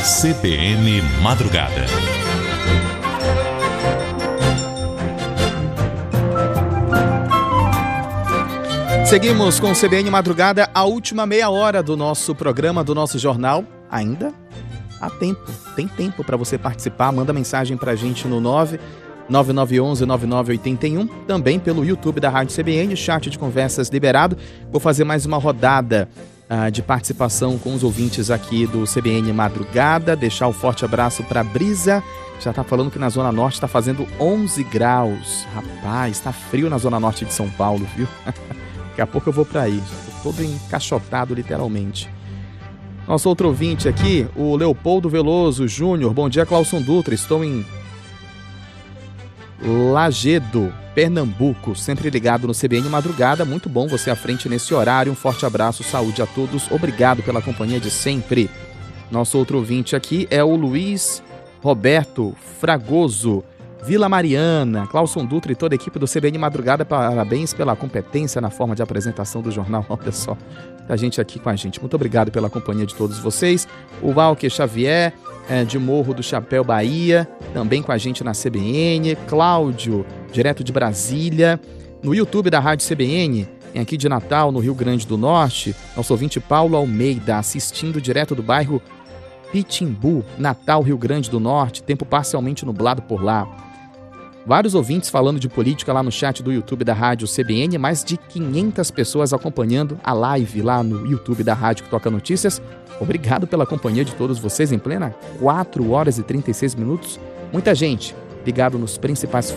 CBN Madrugada. Seguimos com o CBN Madrugada, a última meia hora do nosso programa, do nosso jornal. Ainda há tempo, tem tempo para você participar. Manda mensagem para a gente no 9911-9981, também pelo YouTube da Rádio CBN, chat de conversas liberado. Vou fazer mais uma rodada de participação com os ouvintes aqui do CBN Madrugada. Deixar um forte abraço para Brisa, já está falando que na Zona Norte está fazendo 11 graus. Rapaz, está frio na Zona Norte de São Paulo, viu? Daqui a pouco eu vou para aí, estou todo encaixotado literalmente. Nosso outro ouvinte aqui, o Leopoldo Veloso Júnior. Bom dia, Clauson Dutra. Estou em Lagedo, Pernambuco, sempre ligado no CBN Madrugada. Muito bom você à frente nesse horário. Um forte abraço, saúde a todos. Obrigado pela companhia de sempre. Nosso outro ouvinte aqui é o Luiz Roberto Fragoso, Vila Mariana. Clauson Dutra e toda a equipe do CBN Madrugada, parabéns pela competência na forma de apresentação do jornal. Olha só, a gente aqui com a gente. Muito obrigado pela companhia de todos vocês. O Walker Xavier, de Morro do Chapéu, Bahia, também com a gente na CBN. Cláudio, direto de Brasília. No YouTube da Rádio CBN, aqui de Natal, no Rio Grande do Norte, nosso ouvinte Paulo Almeida, assistindo direto do bairro Pitimbu, Natal, Rio Grande do Norte, tempo parcialmente nublado por lá. Vários ouvintes falando de política lá no chat do YouTube da Rádio CBN, mais de 500 pessoas acompanhando a live lá no YouTube da Rádio que toca notícias. Obrigado pela companhia de todos vocês em plena 4 horas e 36 minutos. Muita gente ligado nos principais